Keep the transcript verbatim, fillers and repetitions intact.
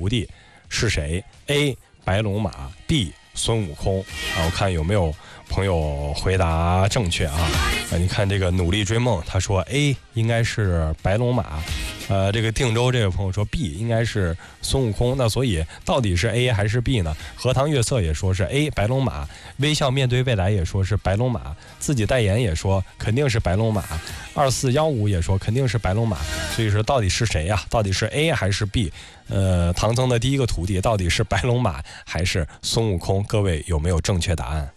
徒弟是谁 ？A. 白龙马 B. 孙悟空啊，我看有没有朋友回答正确啊？啊，你看这个努力追梦，他说 A 应该是白龙马，呃，这个定州这位朋友说 B 应该是孙悟空，那所以到底是 A 还是 B 呢？荷塘月色也说是 A 白龙马，微笑面对未来也说是白龙马，自己代言也说肯定是白龙马，二四幺五也说肯定是白龙马，所以说到底是谁呀、啊？到底是 A 还是 B？ 呃，唐僧的第一个徒弟到底是白龙马还是孙悟空？各位有没有正确答案？